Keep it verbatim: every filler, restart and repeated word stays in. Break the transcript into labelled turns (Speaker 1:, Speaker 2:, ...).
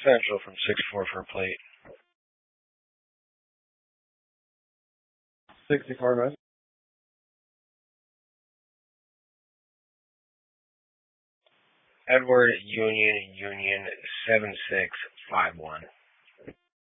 Speaker 1: Central from six four for a plate.
Speaker 2: sixty-four, right?
Speaker 1: Edward Union Union seven six five one.